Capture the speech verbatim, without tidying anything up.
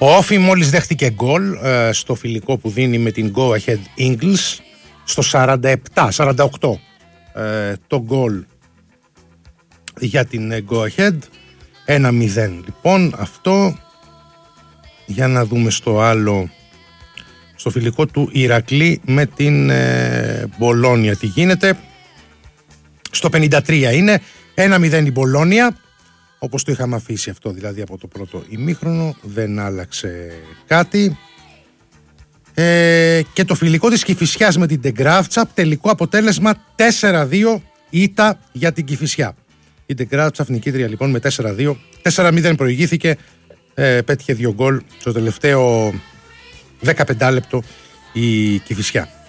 Ο Όφι μόλις δέχτηκε γκολ ε, στο φιλικό που δίνει με την Go Ahead Eagles στο σαράντα επτά σαράντα οκτώ ε, το γκολ για την Go Ahead. Ένα μηδέν λοιπόν αυτό. Για να δούμε στο άλλο, στο φιλικό του Ηρακλή με την ε, Μπολόνια τι γίνεται. Στο πενήντα τρία είναι ένα μηδέν η Μπολόνια, όπως το είχαμε αφήσει αυτό δηλαδή από το πρώτο ημίχρονο, δεν άλλαξε κάτι. Ε, και το φιλικό της Κηφισιάς με την Ντεγκράφτσαπ, τελικό αποτέλεσμα τέσσερα δύο ήττα για την Κηφισιά. Η Ντεγκράφτσαπ νικήτρια λοιπόν με τέσσερα δύο, τέσσερα μηδέν προηγήθηκε, ε, πέτυχε δύο γκολ στο τελευταίο δεκαπέντε λεπτό η Κηφισιά.